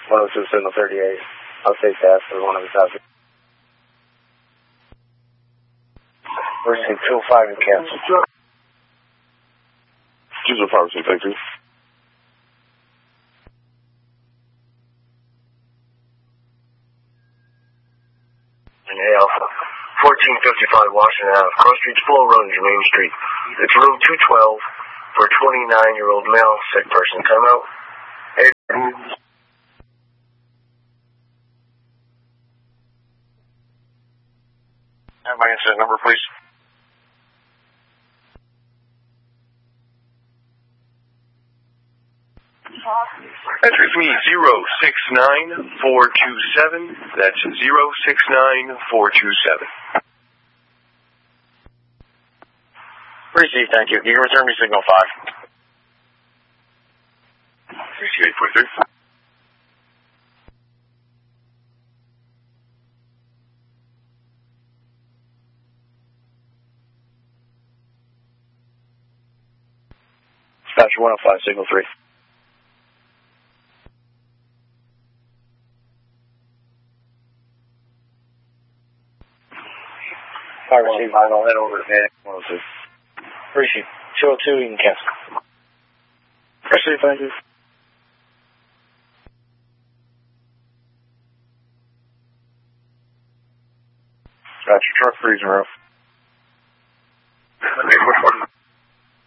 102 signal 38. I'll stay fast for one of the topics. Receive 205 and cancel. 205, thank you. And Alpha, 1455 Washington Ave, Cross Street, Full Road, Main Street. It's room 212 for a 29-year-old male sick person. Come out. Hey. Have my incident number, please. Entry me 069427. That's 069427. Receive, thank you. You can return me signal 5. 6843. Dispatcher 105, signal 3. Fire receive, I'll head over to Panic 102. Receive 202, you can cancel. Receive, thank you. Got your truck freezing roof.